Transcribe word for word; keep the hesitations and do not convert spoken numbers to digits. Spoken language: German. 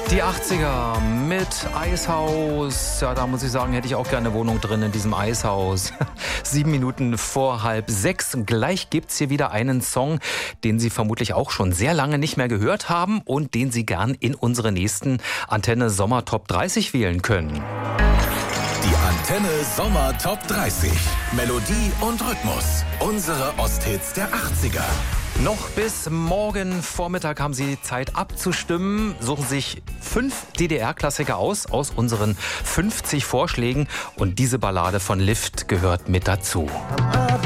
Die achtziger mit Eishaus. Ja, da muss ich sagen, hätte ich auch gerne eine Wohnung drin in diesem Eishaus. Sieben Minuten vor halb sechs. Gleich gibt's hier wieder einen Song, den Sie vermutlich auch schon sehr lange nicht mehr gehört haben und den Sie gern in unsere nächsten Antenne Sommer Top dreißig wählen können. Die Antenne Sommer Top dreißig. Melodie und Rhythmus. Unsere Osthits der achtziger. Noch bis morgen Vormittag haben Sie Zeit abzustimmen. Suchen sich fünf D D R-Klassiker aus, aus unseren fünfzig Vorschlägen. Und diese Ballade von Lift gehört mit dazu.